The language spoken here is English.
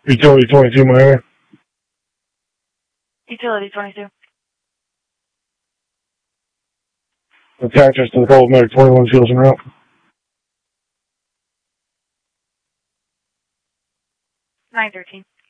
Utility 22, Miami. Utility 22. Attach us to the Cold Medic 21 Shields en route. 913.